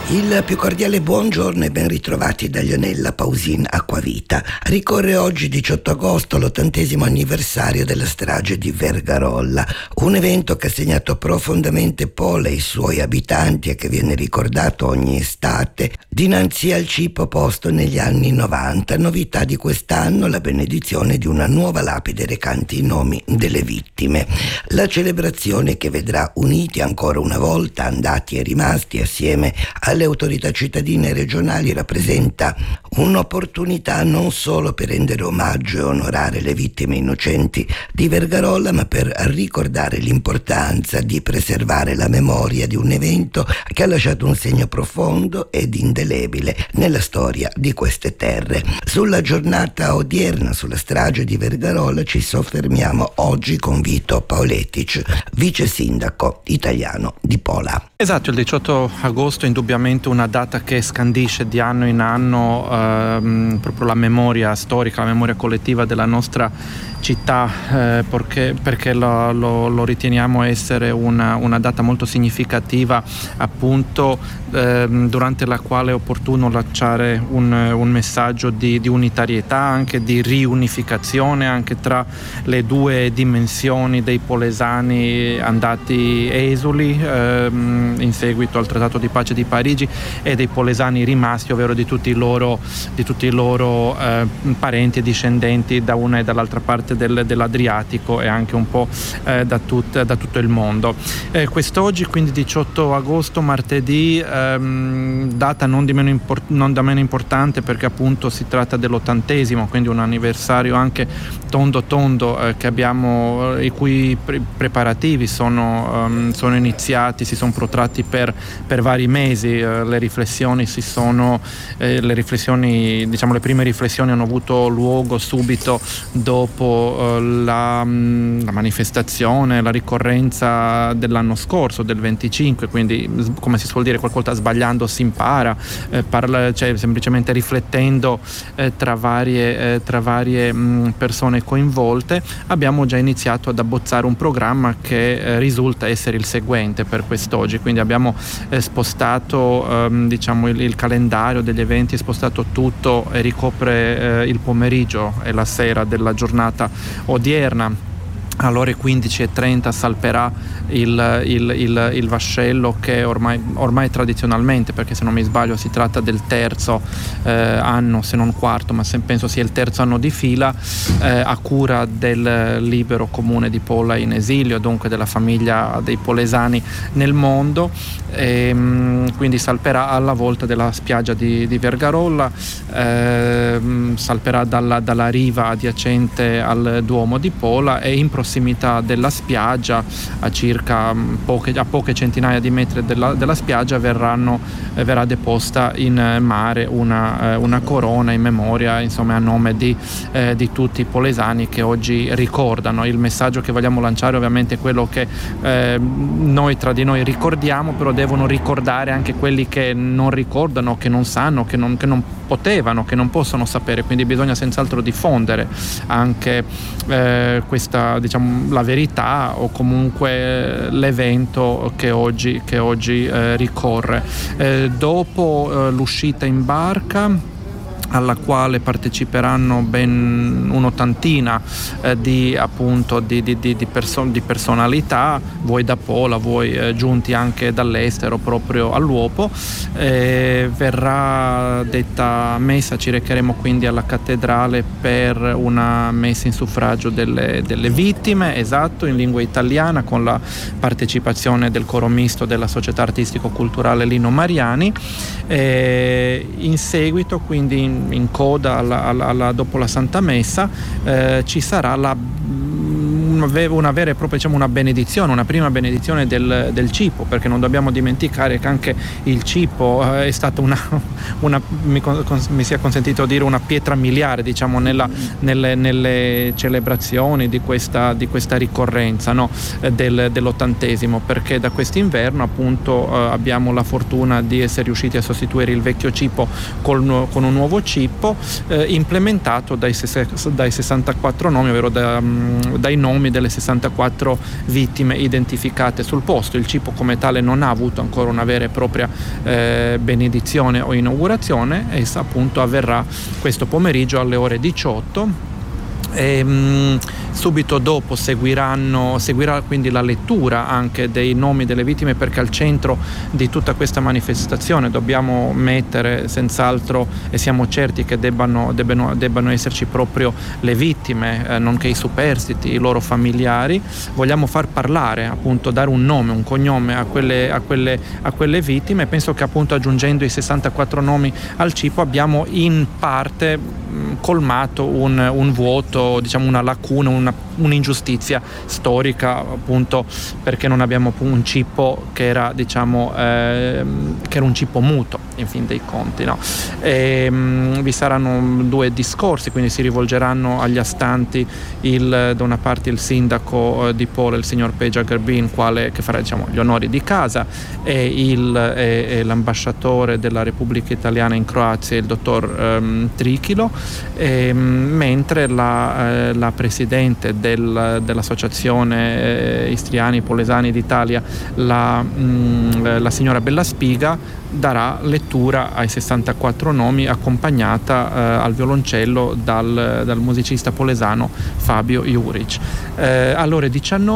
Il più cordiale buongiorno e ben ritrovati da Leonella Pausin Acquavita. Ricorre oggi 18 agosto l'80° anniversario della strage di Vergarolla, un evento che ha segnato profondamente Pola e i suoi abitanti e che viene ricordato ogni estate dinanzi al cipo posto negli anni 90. Novità di quest'anno, la benedizione di una nuova lapide recante i nomi delle vittime. La celebrazione che vedrà uniti ancora una volta andati e rimasti assieme alle autorità cittadine e regionali rappresenta un'opportunità non solo per rendere omaggio e onorare le vittime innocenti di Vergarolla, ma per ricordare l'importanza di preservare la memoria di un evento che ha lasciato un segno profondo ed indelebile nella storia di queste terre. Sulla giornata odierna, sulla strage di Vergarolla, ci soffermiamo oggi con Vito Paoletic, vice sindaco italiano di Pola. Esatto, il 18 agosto è indubbiamente una data che scandisce di anno in anno proprio la memoria storica, la memoria collettiva della nostra città, perché lo riteniamo essere una data molto significativa, appunto durante la quale è opportuno lanciare un messaggio di unitarietà, anche di riunificazione anche tra le due dimensioni dei polesani andati esuli in seguito al Trattato di pace di Parigi e dei polesani rimasti, ovvero di tutti i loro parenti e discendenti da una e dall'altra parte dell'Adriatico e anche un po' da tutto il mondo. Quest'oggi, quindi 18 agosto, martedì, data non da meno importante, perché appunto si tratta dell'80°, quindi un anniversario anche tondo che abbiamo, i cui preparativi sono iniziati, si sono protratti per vari mesi. Le prime riflessioni hanno avuto luogo subito dopo la manifestazione, la ricorrenza dell'anno scorso, del 25, quindi come si suol dire, qualcosa sbagliando si impara, cioè semplicemente riflettendo tra varie persone coinvolte. Abbiamo già iniziato ad abbozzare un programma che risulta essere il seguente per quest'oggi, quindi abbiamo spostato il calendario degli eventi, spostato tutto e ricopre il pomeriggio e la sera della giornata odierna. Alle ore 15:30 salperà il vascello che ormai tradizionalmente, perché se non mi sbaglio si tratta del terzo anno, se non quarto, ma penso sia il terzo anno di fila, a cura del libero comune di Pola in esilio, dunque della famiglia dei polesani nel mondo. Quindi salperà alla volta della spiaggia di Vergarolla, salperà dalla riva adiacente al Duomo di Pola, e in prossimità della spiaggia, a circa poche centinaia di metri della spiaggia, verrà deposta in mare una corona in memoria, insomma, a nome di tutti i polesani che oggi ricordano. Il messaggio che vogliamo lanciare ovviamente è quello che noi tra di noi ricordiamo, però devono ricordare anche quelli che non ricordano, che non sanno, che non potevano, che non possono sapere. Quindi bisogna senz'altro diffondere anche questa, la verità, o comunque l'evento che oggi ricorre. Dopo l'uscita in barca, alla quale parteciperanno ben un'ottantina di personalità, vuoi da Pola, vuoi giunti anche dall'estero proprio all'uopo. Verrà detta messa, ci recheremo quindi alla cattedrale per una messa in suffragio delle vittime, esatto, in lingua italiana, con la partecipazione del coro misto della Società Artistico-Culturale Lino Mariani. In seguito, quindi in coda dopo la Santa Messa, ci sarà una vera e propria, una benedizione, una prima benedizione del cipo, perché non dobbiamo dimenticare che anche il cipo è stata mi sia consentito dire, una pietra miliare, nelle celebrazioni di questa ricorrenza, no? dell'80°, perché da quest'inverno appunto abbiamo la fortuna di essere riusciti a sostituire il vecchio cipo con un nuovo cipo implementato dai 64 nomi, ovvero dai nomi nomi delle 64 vittime identificate sul posto. Il CIPO come tale non ha avuto ancora una vera e propria benedizione o inaugurazione. Essa appunto avverrà questo pomeriggio alle ore 18. Subito dopo seguirà quindi la lettura anche dei nomi delle vittime, perché al centro di tutta questa manifestazione dobbiamo mettere senz'altro, e siamo certi che debbano esserci proprio le vittime, nonché i superstiti, i loro familiari. Vogliamo far parlare, appunto, dare un nome, un cognome a quelle vittime. Penso che appunto aggiungendo i 64 nomi al CIPO abbiamo in parte colmato un vuoto, diciamo una lacuna, un'ingiustizia storica, appunto perché non abbiamo un CIPO che era, diciamo, che era un CIPO muto in fin dei conti, no? Vi saranno 2 discorsi, quindi si rivolgeranno agli astanti da una parte il sindaco di Pola, il signor Peja Grbin, che farà, diciamo, gli onori di casa, e l'ambasciatore della Repubblica Italiana in Croazia, il dottor Trichilo, mentre la presidente dell'associazione Istriani Polesani d'Italia, la signora Bella Spiga, darà lettura ai 64 nomi, accompagnata al violoncello dal musicista polesano Fabio Juric. Alle ore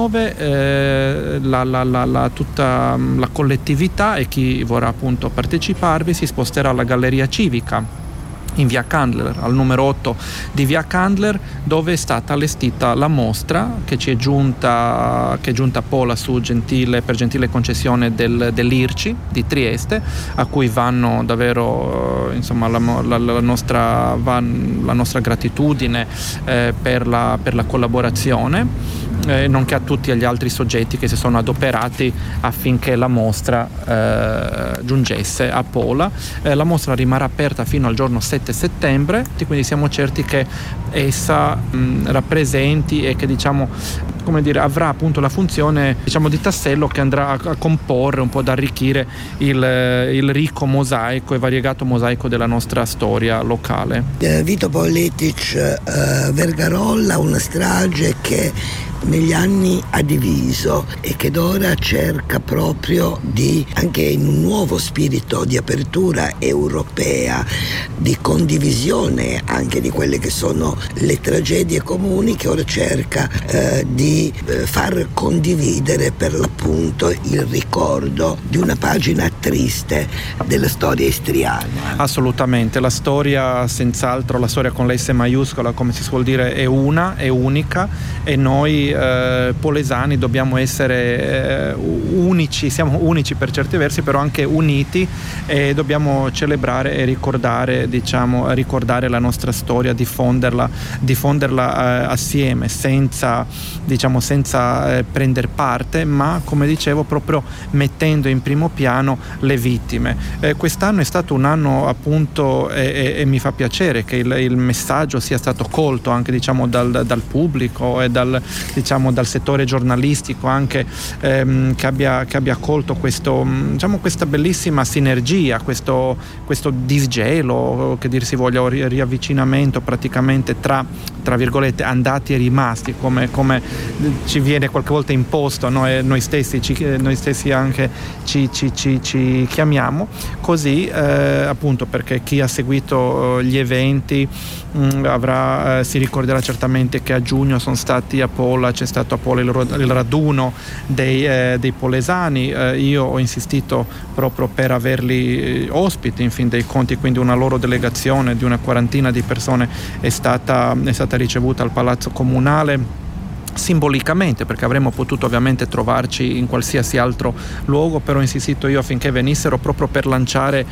19 tutta la collettività e chi vorrà appunto parteciparvi si sposterà alla Galleria Civica in via Candler, al numero 8 di via Candler, dove è stata allestita la mostra che è giunta a Pola per gentile concessione dell'IRCI di Trieste, a cui vanno davvero insomma la nostra gratitudine per la collaborazione, nonché a tutti gli altri soggetti che si sono adoperati affinché la mostra giungesse a Pola. La mostra rimarrà aperta fino al giorno 7 settembre, quindi siamo certi che essa rappresenti e che, diciamo, come dire, avrà appunto la funzione, diciamo, di tassello che andrà a comporre, un po' ad arricchire il ricco mosaico e variegato mosaico della nostra storia locale. Vito Pavletic, Vergarolla, una strage che negli anni ha diviso e che d'ora cerca proprio anche in un nuovo spirito di apertura europea, di condivisione anche di quelle che sono le tragedie comuni, che ora cerca di far condividere per l'appunto il ricordo di una pagina triste della storia istriana. Assolutamente, la storia, senz'altro, la storia con la S maiuscola, come si suol dire, è unica, e noi polesani dobbiamo essere unici, siamo unici per certi versi, però anche uniti, e dobbiamo celebrare e ricordare la nostra storia, diffonderla assieme, senza prendere parte, ma, come dicevo, proprio mettendo in primo piano le vittime. Quest'anno è stato un anno, appunto, e mi fa piacere che il messaggio sia stato colto anche, diciamo, dal pubblico e dal settore giornalistico, anche che abbia colto questa bellissima sinergia, questo disgelo, che dir si voglia, o riavvicinamento praticamente tra virgolette andati e rimasti, come ci viene qualche volta imposto, no? E noi stessi anche ci chiamiamo così, appunto perché chi ha seguito gli eventi si ricorderà certamente che a giugno c'è stato a Pola il raduno dei polesani. Io ho insistito proprio per averli ospiti in fin dei conti, quindi una loro delegazione di una quarantina di persone è stata ricevuta al Palazzo Comunale, simbolicamente, perché avremmo potuto ovviamente trovarci in qualsiasi altro luogo, però ho insistito io affinché venissero proprio per lanciare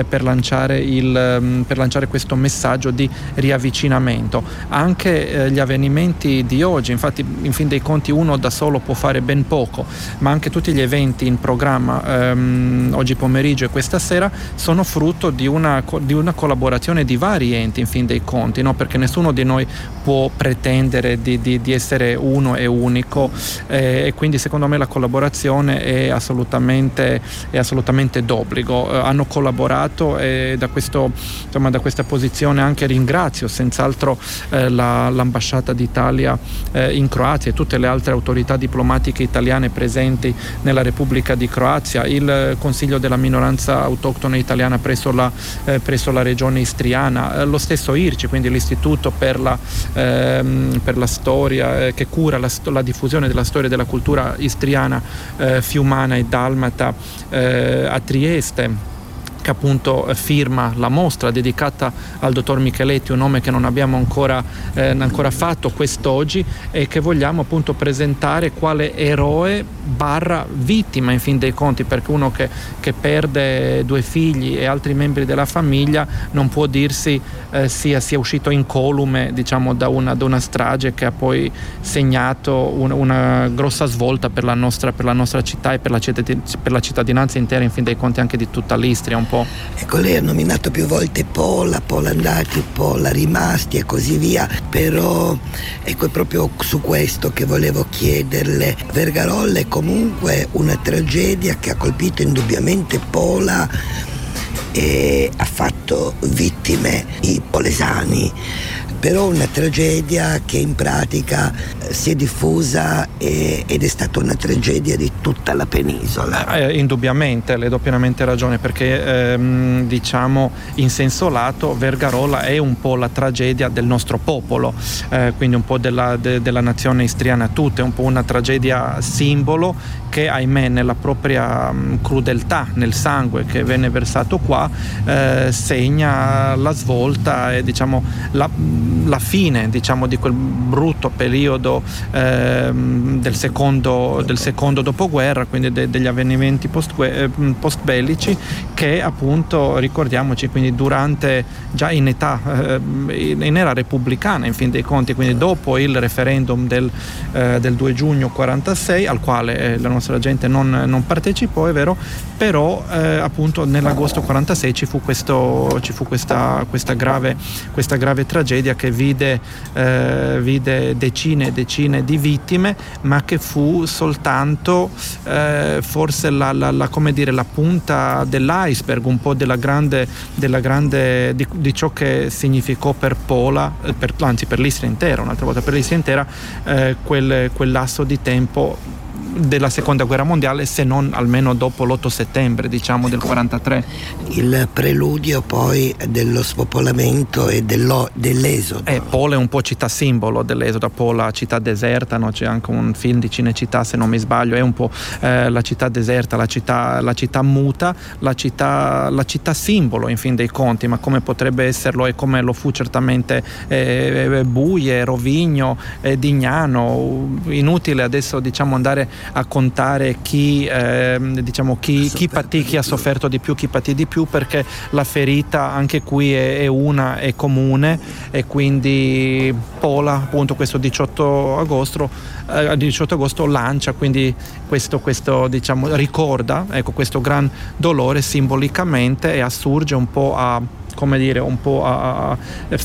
questo messaggio di riavvicinamento. Anche gli avvenimenti di oggi, infatti, in fin dei conti uno da solo può fare ben poco, ma anche tutti gli eventi in programma oggi pomeriggio e questa sera sono frutto di una collaborazione di vari enti, in fin dei conti, no? Perché nessuno di noi può pretendere di essere uno e unico, e quindi secondo me la collaborazione è assolutamente d'obbligo. Hanno collaborato, e da questa posizione anche ringrazio senz'altro l'ambasciata d'Italia in Croazia e tutte le altre autorità diplomatiche italiane presenti nella Repubblica di Croazia, il Consiglio della minoranza autoctona italiana presso la regione istriana, lo stesso IRCI, quindi l'Istituto per la storia, che cura la diffusione della storia e della cultura istriana, fiumana e dalmata a Trieste, che appunto firma la mostra dedicata al dottor Micheletti, un nome che non abbiamo ancora fatto quest'oggi, e che vogliamo appunto presentare quale eroe / vittima in fin dei conti, perché uno che perde 2 figli e altri membri della famiglia non può dirsi sia uscito incolume, diciamo, da una strage che ha poi segnato una grossa svolta per la nostra città e per la cittadinanza intera in fin dei conti anche di tutta l'Istria un po'. Ecco, lei ha nominato più volte Pola andati, Pola rimasti e così via, però ecco, è proprio su questo che volevo chiederle. Vergarolla è comunque una tragedia che ha colpito indubbiamente Pola e ha fatto vittime i polesani, però una tragedia che in pratica si è diffusa ed è stata una tragedia di tutta la penisola. Indubbiamente, le do pienamente ragione, perché diciamo in senso lato Vergarolla è un po' la tragedia del nostro popolo, quindi un po' della nazione istriana tutta, è un po' una tragedia simbolo che, ahimè, nella propria crudeltà, nel sangue che venne versato qua, segna la svolta e diciamo la fine, diciamo, di quel brutto periodo del secondo dopoguerra, quindi degli avvenimenti post-bellici, che appunto, ricordiamoci, quindi durante, già in era repubblicana in fin dei conti, quindi dopo il referendum del 2 giugno 46, al quale la nostra gente non partecipò, è vero, però appunto nell'agosto 46 ci fu questa grave tragedia che vide decine e decine di vittime, ma che fu soltanto forse la punta dell'iceberg, un po' di ciò che significò per Pola, anzi per l'Istria intera, un'altra volta per l'Istria intera, quel lasso di tempo della seconda guerra mondiale, se non almeno dopo l'8 settembre, diciamo, del 43. Il preludio poi dello spopolamento e dell'esodo. Pola è un po' città simbolo dell'esodo, Pola città deserta, no? C'è anche un film di Cinecittà, se non mi sbaglio, è un po' la città deserta, la città muta, la città simbolo in fin dei conti, ma come potrebbe esserlo e come lo fu certamente Buie, Rovigno, Dignano. Inutile adesso, diciamo, andare a contare chi patì, chi ha sofferto di più, chi patì di più, perché la ferita anche qui è comune, e quindi Pola appunto questo 18 agosto lancia quindi questo diciamo, ricorda, ecco, questo gran dolore simbolicamente, e assurge un po' a, come dire, un po' a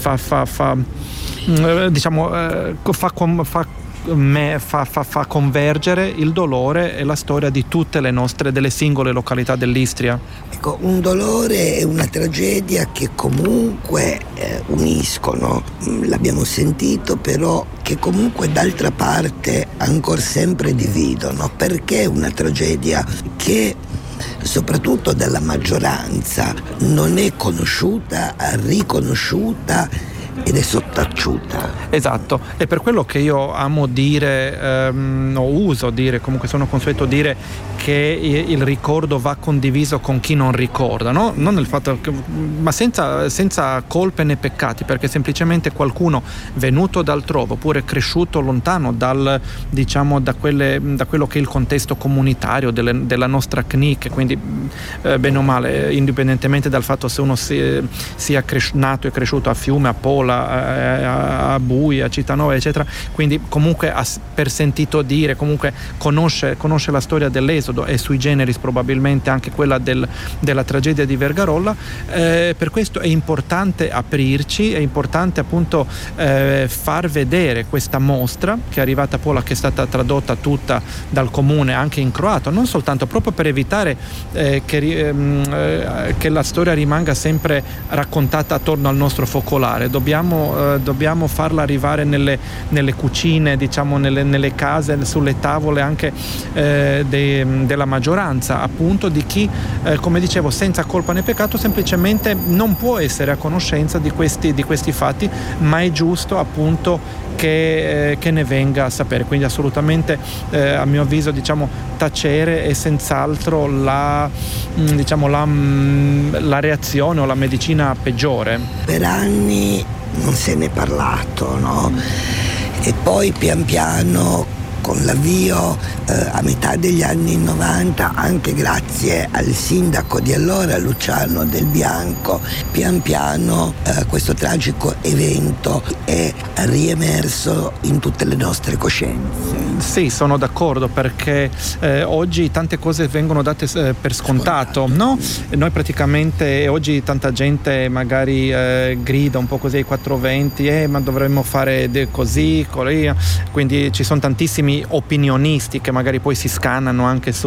fa convergere il dolore e la storia di tutte delle singole località dell'Istria. Ecco, un dolore e una tragedia che comunque uniscono, l'abbiamo sentito, però che comunque d'altra parte ancora sempre dividono, perché è una tragedia che soprattutto dalla maggioranza non è conosciuta, riconosciuta ed è sottaciuta. Esatto, è per quello che io amo dire, o uso dire, comunque sono consueto dire, che il ricordo va condiviso con chi non ricorda, no? Non nel fatto ma senza colpe né peccati, perché semplicemente qualcuno venuto d'altrove oppure cresciuto lontano da quello che è il contesto comunitario della nostra CNIC, quindi bene o male, indipendentemente dal fatto se uno sia nato e cresciuto a Fiume, a Pola, a Buie, a Cittànova, eccetera, quindi comunque per sentito dire, comunque conosce la storia dell'esodo, dell'Esodo e sui generis probabilmente anche quella della tragedia di Vergarolla. Per questo è importante aprirci, è importante appunto far vedere questa mostra che è arrivata poi, che è stata tradotta tutta dal comune anche in croato, non soltanto proprio per evitare che la storia rimanga sempre raccontata attorno al nostro focolare. Dobbiamo farla arrivare nelle cucine, diciamo nelle case, sulle tavole anche della maggioranza, appunto, di chi, come dicevo, senza colpa né peccato semplicemente non può essere a conoscenza di questi fatti, ma è giusto appunto che ne venga a sapere. Quindi assolutamente a mio avviso, diciamo, tacere è senz'altro la reazione o la medicina peggiore. Per anni non se ne è parlato, no? E poi pian piano, con l'avvio a metà degli anni 90, anche grazie al sindaco di allora, Luciano Del Bianco, pian piano questo tragico evento è riemerso in tutte le nostre coscienze. Sì, sono d'accordo, perché oggi tante cose vengono date per scontato, no? Noi praticamente oggi tanta gente magari grida un po' così ai 420, ma dovremmo fare così, quindi ci sono tantissimi opinionisti che magari poi si scannano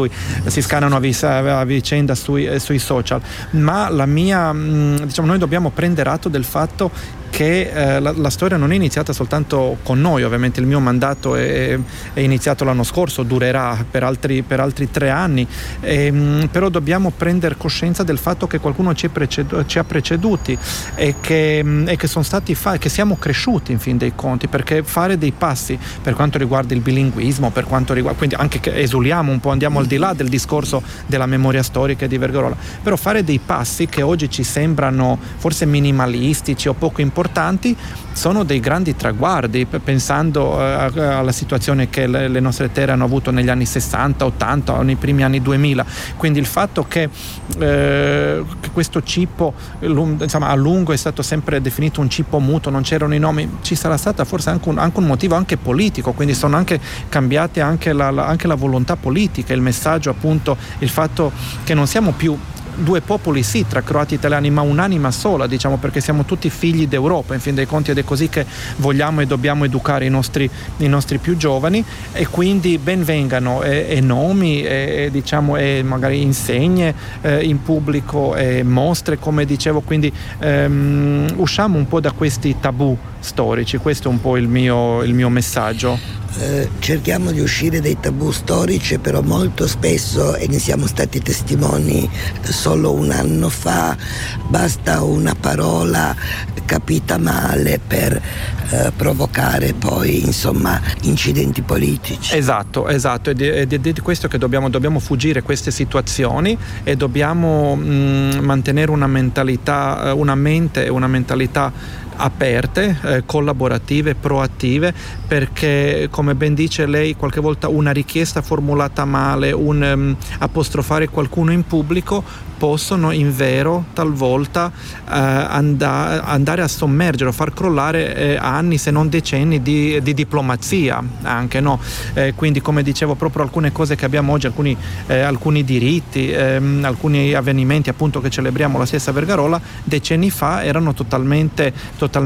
a vicenda sui social, ma noi dobbiamo prendere atto del fatto che la storia non è iniziata soltanto con noi. Ovviamente il mio mandato è iniziato l'anno scorso, durerà per altri 3 anni, però dobbiamo prendere coscienza del fatto che qualcuno ci ha preceduti e che sono stati che siamo cresciuti in fin dei conti, perché fare dei passi per quanto riguarda il bilinguismo, per quanto riguarda, quindi anche che esuliamo un po', andiamo al di là del discorso della memoria storica di Vergarolla, però fare dei passi che oggi ci sembrano forse minimalistici o poco importanti sono dei grandi traguardi, pensando alla situazione che le nostre terre hanno avuto negli anni 60, 80 o nei primi anni 2000. Quindi il fatto che questo cibo, insomma, a lungo è stato sempre definito un cibo muto, non c'erano i nomi, ci sarà stata forse anche un motivo anche politico, quindi sono anche cambiate anche la volontà politica, il messaggio, appunto, il fatto che non siamo più due popoli, sì, tra croati e italiani, ma un'anima sola, diciamo, perché siamo tutti figli d'Europa in fin dei conti, ed è così che vogliamo e dobbiamo educare i nostri più giovani. E quindi ben vengano e nomi diciamo, e magari insegne in pubblico e mostre, come dicevo, quindi usciamo un po' da questi tabù storici. Questo è un po' il mio messaggio. Cerchiamo di uscire dai tabù storici, però molto spesso, e ne siamo stati testimoni solo un anno fa, basta una parola capita male per provocare poi, insomma, incidenti politici. Esatto, ed è di questo che dobbiamo fuggire queste situazioni, e dobbiamo mantenere una mentalità, una mente e una mentalità aperte, collaborative, proattive, perché, come ben dice lei, qualche volta una richiesta formulata male, apostrofare qualcuno in pubblico, possono in vero talvolta andare a sommergere o far crollare anni, se non decenni di diplomazia anche, no? Quindi, come dicevo, proprio alcune cose che abbiamo oggi, alcuni diritti, alcuni avvenimenti appunto che celebriamo la stessa Vergarolla, decenni fa erano totalmente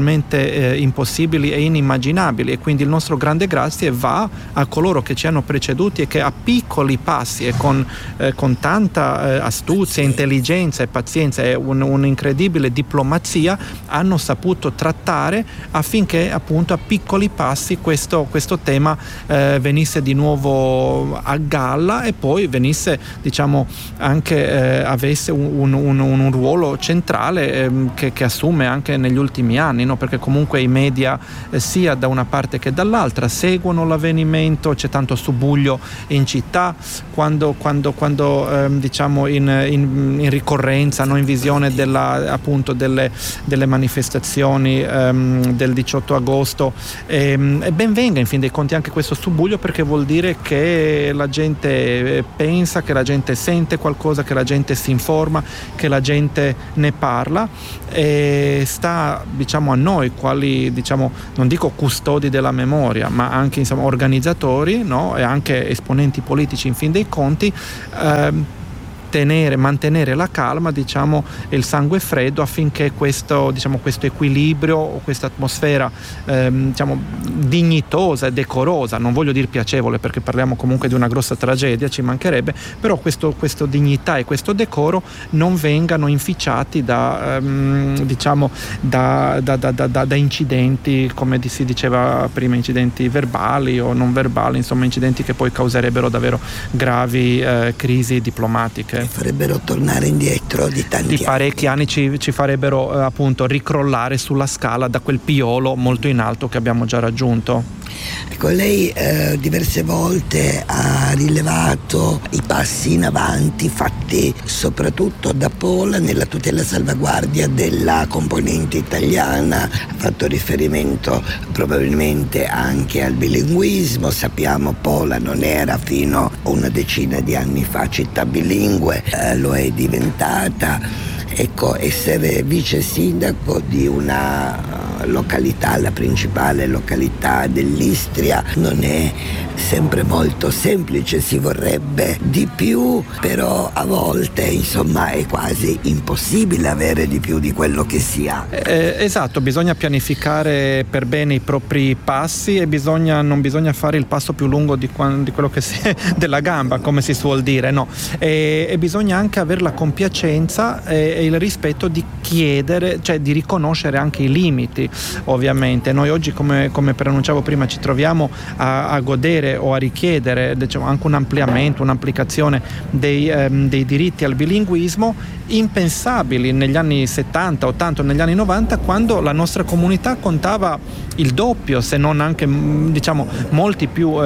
impossibili e inimmaginabili. E quindi il nostro grande grazie va a coloro che ci hanno preceduti e che a piccoli passi e con tanta astuzia, intelligenza e pazienza e un'incredibile diplomazia hanno saputo trattare affinché, appunto, a piccoli passi questo tema venisse di nuovo a galla, e poi venisse, diciamo, anche avesse un ruolo centrale che assume anche negli ultimi anni, no? Perché comunque i media, sia da una parte che dall'altra, seguono l'avvenimento. C'è tanto subbuglio in città, quando diciamo in ricorrenza, in visione appunto delle manifestazioni del 18 agosto, e ben venga in fin dei conti anche questo subbuglio, perché vuol dire che la gente pensa, che la gente sente qualcosa, che la gente si informa, che la gente ne parla, e sta a noi quali non dico custodi della memoria, ma anche organizzatori, no? E anche esponenti politici in fin dei conti, mantenere la calma e il sangue freddo, affinché questo equilibrio o questa atmosfera dignitosa e decorosa, non voglio dire piacevole perché parliamo comunque di una grossa tragedia, ci mancherebbe, però questo dignità e questo decoro non vengano inficiati da incidenti, come si diceva prima, incidenti verbali o non verbali, incidenti che poi causerebbero davvero gravi crisi diplomatiche. Farebbero tornare indietro di parecchi anni, ci farebbero appunto ricrollare sulla scala da quel piolo molto in alto che abbiamo già raggiunto. Ecco, lei diverse volte ha rilevato i passi in avanti fatti soprattutto da Pola nella tutela e salvaguardia della componente italiana, ha fatto riferimento probabilmente anche al bilinguismo. Sappiamo Pola non era fino a una decina di anni fa città bilingue, lo è diventata. Ecco, essere vice sindaco di una località, la principale località dell'Istria, non è sempre molto semplice, si vorrebbe di più, però a volte è quasi impossibile avere di più di quello che si ha. Esatto, bisogna pianificare per bene i propri passi e non bisogna fare il passo più lungo di quello che della gamba, come si suol dire, no? E bisogna anche avere la compiacenza e il rispetto di chiedere, cioè di riconoscere anche i limiti. Ovviamente noi oggi, come preannunciavo prima, ci troviamo a godere o a richiedere anche un ampliamento, un'applicazione dei diritti al bilinguismo impensabili negli anni 70, 80, negli anni 90, quando la nostra comunità contava il doppio, se non anche molti più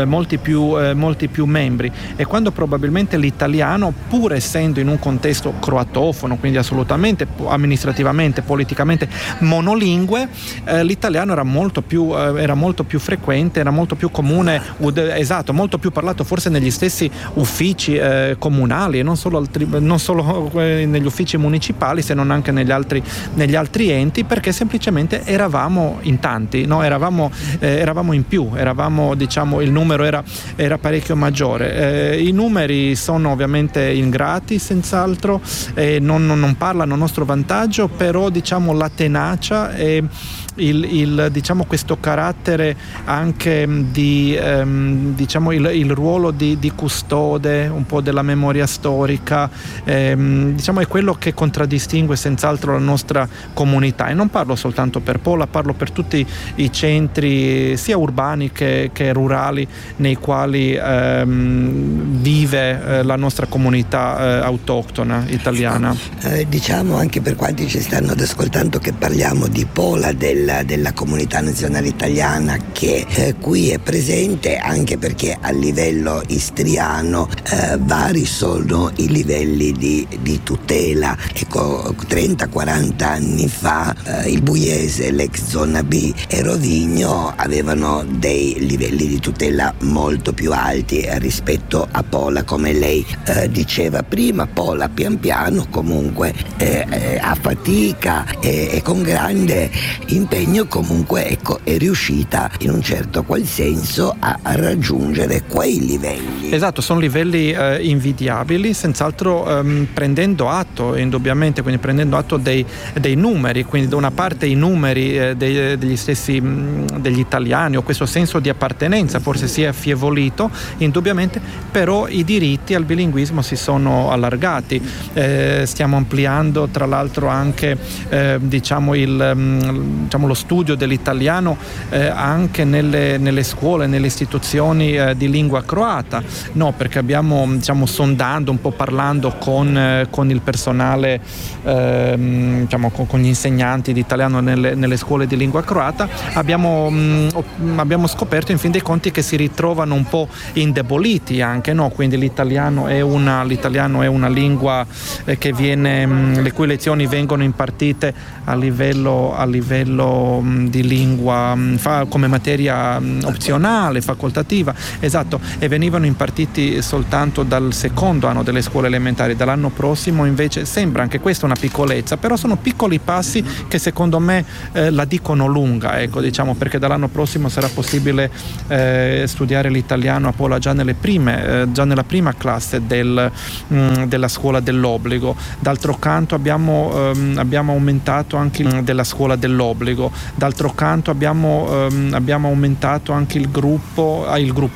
membri, e quando probabilmente l'italiano, pur essendo in un contesto croatofono, quindi assolutamente amministrativamente, politicamente monolingue, l'italiano era molto più frequente, era molto più comune, esatto, molto più parlato forse negli stessi uffici comunali, e non solo negli uffici municipali, se non anche negli altri enti, perché semplicemente eravamo in tanti, no? Eravamo in più, il numero era parecchio maggiore. I numeri sono ovviamente ingrati, senz'altro, non parlano a nostro vantaggio, però la tenacia e questo carattere anche di il ruolo di custode un po' della memoria storica, è quello che contraddistingue senz'altro la nostra comunità. E non parlo soltanto per Pola, parlo per tutti i centri sia urbani che rurali nei quali vive la nostra comunità autoctona italiana. Anche per quanti ci stanno ad ascoltando, che parliamo di Pola, della comunità nazionale italiana che qui è presente, anche perché a livello istriano vari sono i livelli di tutela. Ecco, 30-40 anni fa il Buiese, l'ex zona B, e Rovigno avevano dei livelli di tutela molto più alti rispetto a Pola, come lei diceva prima. Pola pian piano comunque a fatica e con grande impegno comunque è riuscita in un certo qual senso a raggiungere quei livelli. Esatto, sono livelli invidiabili, senz'altro, prendendo atto indubbiamente, quindi prendendo atto dei numeri, quindi da una parte i numeri degli stessi degli italiani, o questo senso di appartenenza forse si è affievolito indubbiamente, però i diritti al bilinguismo si sono allargati. Stiamo ampliando tra l'altro anche lo studio dell'italiano anche nelle scuole, nelle istituzioni di lingua croata, no, perché abbiamo, sondando, un po' parlando con il personale, con gli insegnanti di italiano nelle scuole di lingua croata, abbiamo scoperto in fin dei conti che si ritrovano un po' indeboliti anche, no? Quindi l'italiano è una lingua che le cui lezioni vengono impartite a livello di lingua come materia opzionale, facoltativa, esatto, e venivano impartiti soltanto dal secondo anno delle scuole elementari. Dall'anno prossimo invece sembra anche questa una piccolezza, però sono piccoli passi che secondo me la dicono lunga, ecco, perché dall'anno prossimo sarà possibile studiare l'italiano a Pola già nella prima classe della scuola dell'obbligo. D'altro canto abbiamo aumentato anche della scuola dell'obbligo. D'altro canto abbiamo aumentato anche il gruppo